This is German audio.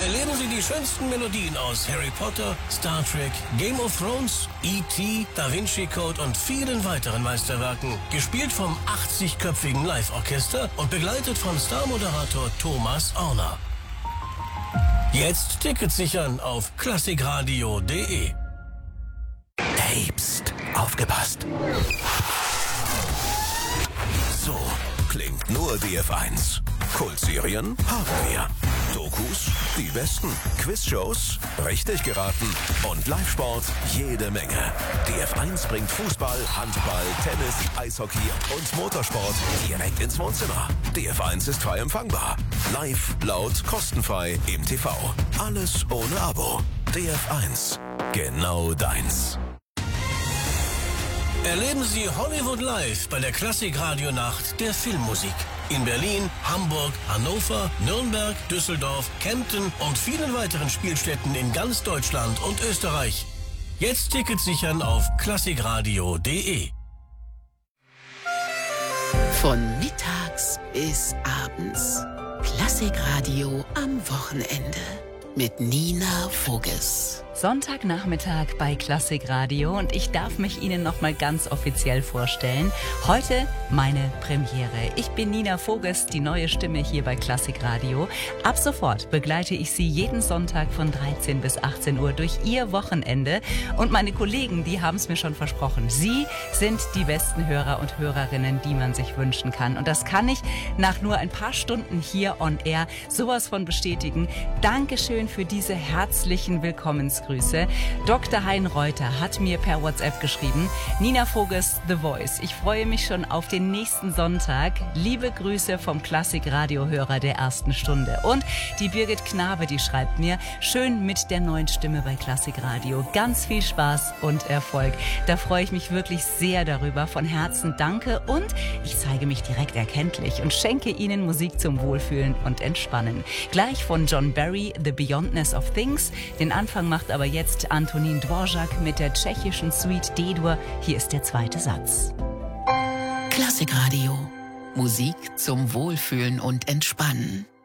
Erleben Sie die schönsten Melodien aus Harry Potter, Star Trek, Game of Thrones, E.T., Da Vinci Code und vielen weiteren Meisterwerken. Gespielt vom 80-köpfigen Live-Orchester und begleitet von Star-Moderator Thomas Orner. Jetzt Tickets sichern auf klassikradio.de. Hey, pst, aufgepasst. So klingt nur DF1. Kultserien haben wir. Dokus, die besten. Quizshows, richtig geraten. Und Live-Sport, jede Menge. DF1 bringt Fußball, Handball, Tennis, Eishockey und Motorsport direkt ins Wohnzimmer. DF1 ist frei empfangbar. Live, laut, kostenfrei im TV. Alles ohne Abo. DF1. Genau deins. Erleben Sie Hollywood Live bei der Klassik-Radio-Nacht der Filmmusik. In Berlin, Hamburg, Hannover, Nürnberg, Düsseldorf, Kempten und vielen weiteren Spielstätten in ganz Deutschland und Österreich. Jetzt Tickets sichern auf klassikradio.de. Von mittags bis abends. Klassikradio am Wochenende. Mit Nina Voges. Sonntagnachmittag bei Klassikradio und ich darf mich Ihnen nochmal ganz offiziell vorstellen. Heute meine Premiere. Ich bin Nina Voges, die neue Stimme hier bei Klassikradio. Ab sofort begleite ich Sie jeden Sonntag von 13 bis 18 Uhr durch Ihr Wochenende. Und meine Kollegen, die haben es mir schon versprochen. Sie sind die besten Hörer und Hörerinnen, die man sich wünschen kann. Und das kann ich nach nur ein paar Stunden hier on air sowas von bestätigen. Dankeschön für diese herzlichen Willkommensgrüße. Dr. Hein Reuter hat mir per WhatsApp geschrieben: Nina Voges, The Voice. Ich freue mich schon auf den nächsten Sonntag. Liebe Grüße vom Klassik-Radio-Hörer der ersten Stunde. Und die Birgit Knabe, die schreibt mir: schön mit der neuen Stimme bei Klassik-Radio. Ganz viel Spaß und Erfolg. Da freue ich mich wirklich sehr darüber. Von Herzen danke und ich zeige mich direkt erkenntlich und schenke Ihnen Musik zum Wohlfühlen und Entspannen. Gleich von John Barry, The Beyondness of Things. Den Anfang macht aber jetzt Antonín Dvořák mit der tschechischen Suite D-Dur. Hier ist der zweite Satz. Klassikradio. Musik zum Wohlfühlen und Entspannen.